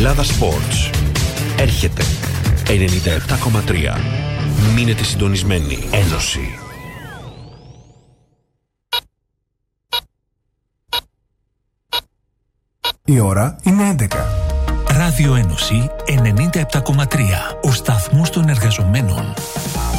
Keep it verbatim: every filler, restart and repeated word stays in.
Ελλάδα Sports. Έρχεται ενενήντα επτά κόμμα τρία. Μείνετε συντονισμένοι. Ένωση. Η ώρα είναι έντεκα. Ράδιο Ένωση ενενήντα επτά κόμμα τρία. Ο σταθμός των εργαζομένων.